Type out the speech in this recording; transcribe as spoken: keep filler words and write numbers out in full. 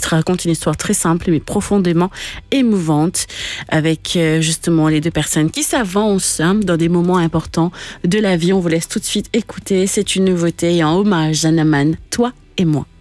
raconte une histoire très simple mais profondément émouvante avec euh, justement les deux personnes qui s'avancent hein, dans des moments importants de la vie. On vous laisse tout de suite écouter. C'est une nouveauté et un hommage à Naman, Toi et moi.